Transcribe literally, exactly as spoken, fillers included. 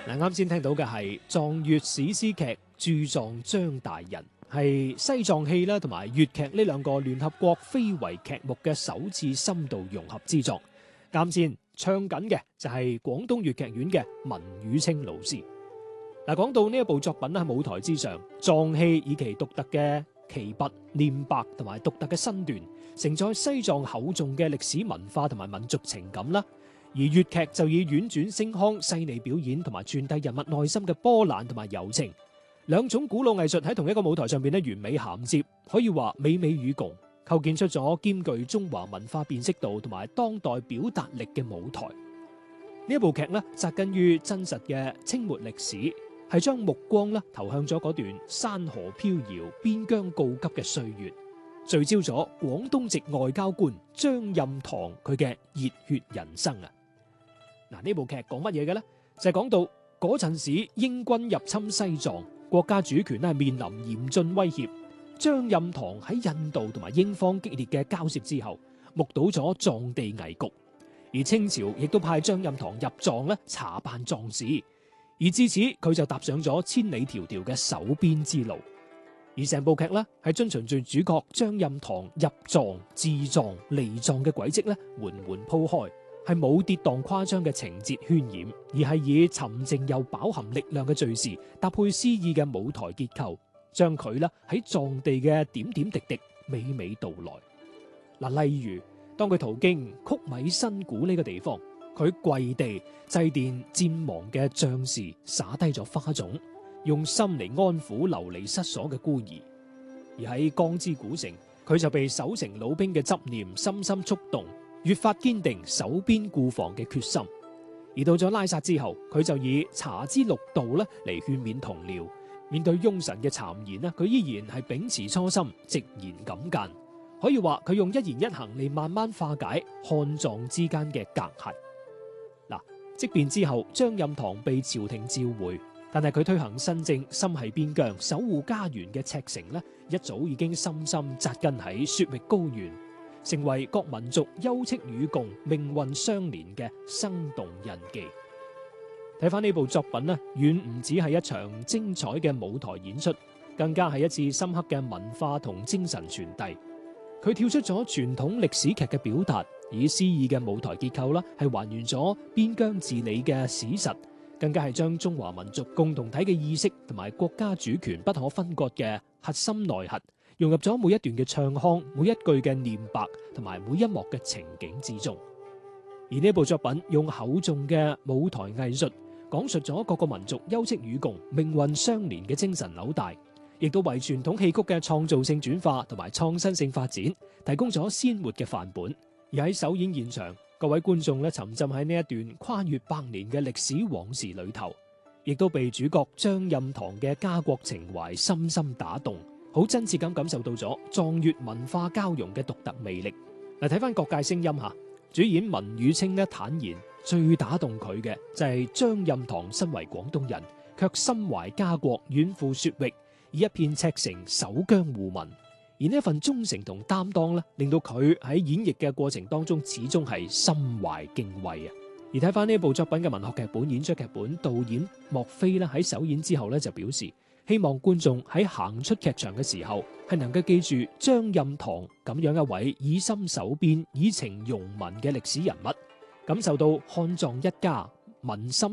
嗱，啱先聽到嘅係藏粵史詩劇駐藏張大人，係西藏戲啦同埋粵劇呢兩個聯合國非遺劇目嘅首次深度融合之作。啱先唱緊嘅就係廣東粵劇院嘅文宇清老師。嗱，講到呢一部作品喺舞台之上，藏戲以其獨特嘅旗拔、念白同埋獨特嘅身段，承載西藏厚重嘅歷史文化同埋民族情感啦。而粵劇就以婉轉聲腔、細膩表演同埋傳遞人物內心嘅波瀾同埋柔情，兩種古老藝術喺同一個舞台上邊咧完美銜接，可以話美美與共，構建出咗兼具中華文化辨識度同埋當代表達力嘅舞台。呢一部劇咧紮根於真實嘅清末歷史，係將目光咧投向咗嗰段山河飄搖、邊疆告急嘅歲月，聚焦咗廣東籍外交官張蔭堂佢嘅熱血人生啊！嗱，呢部劇講乜嘢嘅呢？就係講到嗰陣時英軍入侵西藏，國家主權咧係面臨嚴峻威脅。張蔭堂喺印度同埋英方激烈嘅交涉之後，目睹咗藏地危局，而清朝亦都派張蔭堂入藏咧查辦藏事，而至此佢就踏上咗千里迢迢嘅守邊之路。而成部劇咧係遵循住主角張蔭堂入藏、治藏、離藏嘅軌跡咧，緩緩鋪開。係冇跌宕誇張嘅情節渲染，而係以沉靜又飽含力量嘅敘事搭配詩意嘅舞台結構，將佢啦喺藏地嘅點點滴滴娓娓道來。嗱，例如當佢途經曲米新古呢個地方，佢跪地祭奠戰亡嘅將士，灑低咗花種，用心嚟安撫流離失所嘅孤兒。而喺江之古城，佢就被守城老兵嘅執念深深觸動，越發堅定守邊固防嘅決心。而到咗拉薩之後，佢就以茶之綠道咧嚟勸勉同僚，面對庸臣嘅讒言咧，佢依然係秉持初心，直言敢諫。可以話佢用一言一行嚟慢慢化解漢藏之間嘅隔閡。嗱，即便之後張蔭堂被朝廷召回，但係佢推行新政，心繫邊疆、守護家園嘅赤誠咧，一早已經深深扎根喺雪域高原，成為各民族休戚與共、命運相連嘅生動印記。睇翻呢部作品咧，遠唔止係一場精彩嘅舞台演出，更加係一次深刻嘅文化同精神傳遞。佢跳出咗傳統歷史劇嘅表達，以詩意嘅舞台結構啦，係還原咗邊疆治理嘅史實，更加係將中華民族共同體嘅意識同埋國家主權不可分割嘅核心內核，融入咗每一段嘅唱腔、每一句嘅念白同埋每一幕嘅情景之中。而呢部作品用厚重嘅舞台藝術，講述咗各個民族休戚與共、命運相連嘅精神紐帶，亦都為傳統戲曲嘅創造性轉化同埋創新性發展提供咗鮮活嘅範本。而喺首演現場，各位觀眾咧沉浸喺呢一段跨越百年嘅歷史往事裏頭，亦都被主角張蔭堂嘅家國情懷深深打動，好真切咁感受到咗藏粵文化交融嘅獨特魅力。嗱，睇翻各界聲音吓，主演文宇清咧坦言，最打動佢嘅就係張蔭堂身為廣東人，卻心懷家國，遠赴雪域，以一片赤誠守疆護民。而呢一份忠誠同擔當咧，令到佢喺演繹嘅過程當中，始終係心懷敬畏啊！而睇翻呢部作品嘅文學劇本、演出劇本，導演莫非咧喺首演之後咧就表示，希望觀眾喺行出劇場嘅時候，係能夠記住張蔭堂咁樣一位以心守邊、以情容民嘅歷史人物，感受到漢藏一家民心